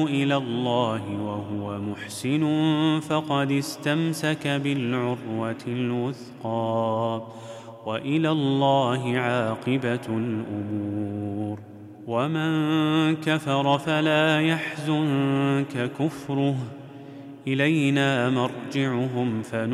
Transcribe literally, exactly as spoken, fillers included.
إلى الله وهو محسن فقد استمسك بالعروة الوثقى، وإلى الله عاقبة الأمور. ومن كفر فلا يحزنك كفره، إلينا مرجعهم فننظر